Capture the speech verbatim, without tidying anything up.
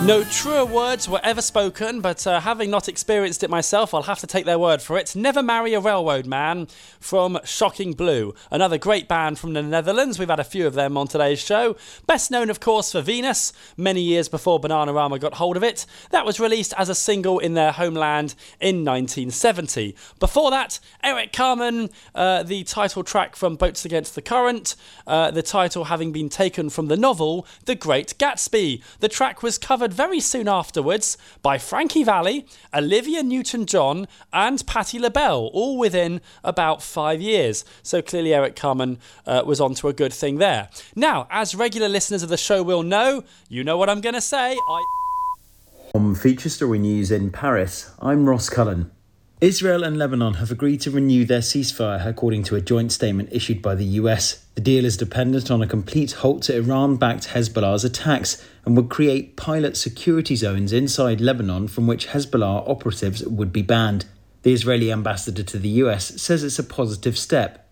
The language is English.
No truer words were ever spoken, but uh, having not experienced it myself, I'll have to take their word for it. Never Marry a Railroad Man from Shocking Blue, another great band from the Netherlands. We've had a few of them on today's show. Best known, of course, for Venus, many years before Bananarama got hold of it. That was released as a single in their homeland in nineteen seventy. Before that, Eric Carmen, uh, the title track from Boats Against the Current, uh, the title having been taken from the novel The Great Gatsby. The track was covered very soon afterwards by Frankie Valli, Olivia Newton-John and Patti LaBelle, all within about five years. So clearly Eric Carmen uh, was onto a good thing there. Now, as regular listeners of the show will know, you know what I'm going to say. I... On Feature Story News in Paris, I'm Ross Cullen. Israel and Lebanon have agreed to renew their ceasefire, according to a joint statement issued by the U S. The deal is dependent on a complete halt to Iran-backed Hezbollah's attacks and would create pilot security zones inside Lebanon from which Hezbollah operatives would be banned. The Israeli ambassador to the U S says it's a positive step.